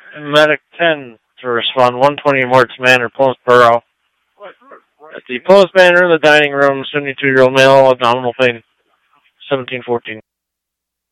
Medic 10 to respond. 120 Morts Manor, Post Borough. At the Post Manor, the dining room, 72-year-old male, abdominal pain. 1714.